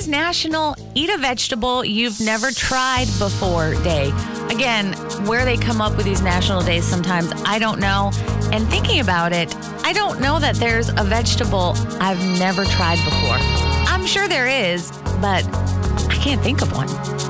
is National Eat a Vegetable You've Never Tried Before Day. Again, where they come up with these national days sometimes, I don't know. And thinking about it, I don't know that there's a vegetable I've never tried before. I'm sure there is, but I can't think of one.